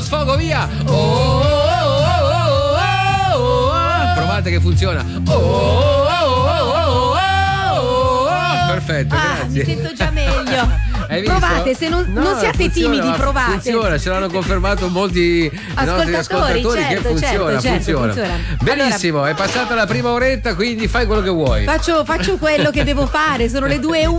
sfogo, via. Provate che funziona. Perfetto, grazie. Mi sento già meglio. Hai visto? Provate, se non siate funziona, timidi, provate. Funziona, ce l'hanno confermato molti nostri ascoltatori certo, che funziona. Benissimo, allora, è passata la prima oretta, quindi fai quello che vuoi. Faccio quello che devo fare, sono le 2:01